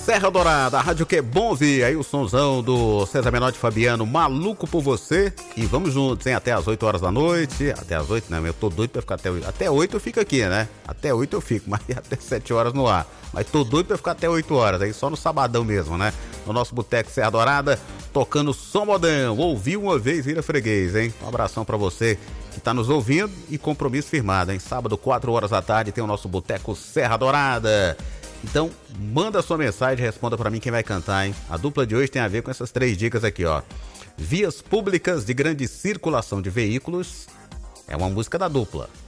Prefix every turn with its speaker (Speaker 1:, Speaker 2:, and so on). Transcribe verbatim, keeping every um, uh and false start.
Speaker 1: Serra Dourada, a rádio que é bom ouvir. Aí o sonzão do César Menotti e Fabiano, Maluco por Você. E vamos juntos, hein? Até as oito horas da noite. Até as oito, né? Eu tô doido pra ficar até oito. Até oito eu fico aqui, né? Até oito eu fico, mas até sete horas no ar. Mas tô doido pra ficar até oito horas, aí só no sabadão mesmo, né? No nosso Boteco Serra Dourada, tocando som modão. Ouviu uma vez, vira freguês, hein? Um abração pra você que tá nos ouvindo e compromisso firmado, hein? Sábado, quatro horas da tarde, tem o nosso Boteco Serra Dourada. Então, manda sua mensagem, responda pra mim quem vai cantar, hein? A dupla de hoje tem a ver com essas três dicas aqui, ó. Vias públicas de grande circulação de veículos é uma música da dupla.